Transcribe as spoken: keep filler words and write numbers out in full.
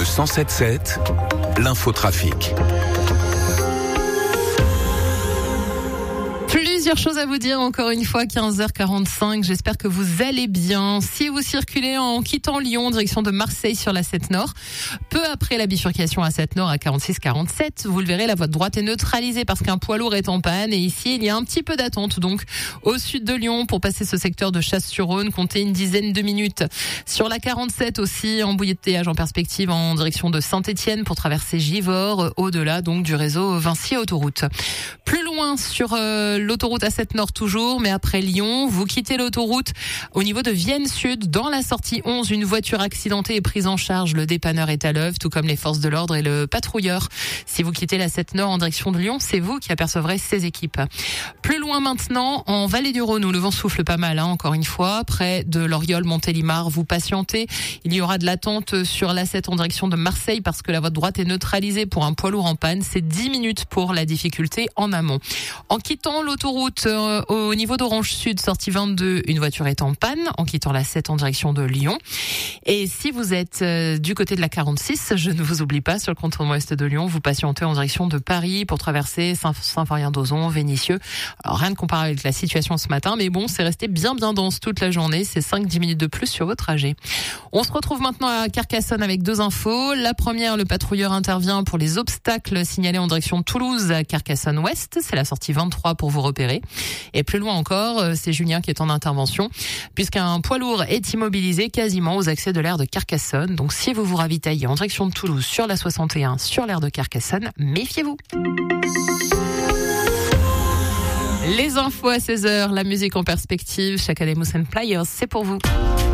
cent sept sept, l'infotrafic. Plusieurs choses à vous dire, encore une fois, quinze heures quarante-cinq. J'espère que vous allez bien. Si vous circulez en quittant Lyon, direction de Marseille sur la sept Nord, peu après la bifurcation à sept Nord à quarante-six quarante-sept, vous le verrez, la voie de droite est neutralisée parce qu'un poids lourd est en panne. Et ici, il y a un petit peu d'attente. Donc, au sud de Lyon, pour passer ce secteur de Chasse-sur-Rhône, comptez une dizaine de minutes. Sur la quarante-sept aussi, embouteillage en perspective en direction de Saint-Étienne pour traverser Givors, au-delà donc du réseau Vinci Autoroute. Plus loin sur euh, l'autoroute A sept Nord toujours, mais après Lyon, vous quittez l'autoroute au niveau de Vienne Sud. Dans la sortie onze, une voiture accidentée est prise en charge. Le dépanneur est à l'œuvre, tout comme les forces de l'ordre et le patrouilleur. Si vous quittez la sept Nord en direction de Lyon, c'est vous qui apercevrez ces équipes. Plus loin maintenant, en Vallée du Rhône, où le vent souffle pas mal, hein, encore une fois, près de l'Oriole, Montélimar, vous patientez. Il y aura de l'attente sur l'A sept en direction de Marseille parce que la voie de droite est neutralisée pour un poids lourd en panne. C'est dix minutes pour la difficulté en amont. En quittant l'autoroute euh, au niveau d'Orange Sud, sortie vingt-deux, une voiture est en panne en quittant la sept en direction de Lyon. Et si vous êtes euh, du côté de la quarante-six, je ne vous oublie pas, sur le contournement ouest de Lyon, vous patientez en direction de Paris pour traverser Saint- Saint-Florian-d'Ozon, Vénissieux. Alors rien de comparé avec la situation ce matin, mais bon, c'est resté bien bien dense toute la journée. C'est cinq à dix minutes de plus sur votre trajet. On se retrouve maintenant à Carcassonne avec deux infos. La première, le patrouilleur intervient pour les obstacles signalés en direction de Toulouse à Carcassonne-Ouest. C'est la sortie vingt-trois pour vous repérer. Et plus loin encore, c'est Julien qui est en intervention, puisqu'un poids lourd est immobilisé quasiment aux accès de l'aire de Carcassonne. Donc si vous vous ravitaillez en direction de Toulouse sur la soixante et un, sur l'aire de Carcassonne, méfiez-vous. Les infos à seize heures, la musique en perspective, chaque année Moussin Players, c'est pour vous.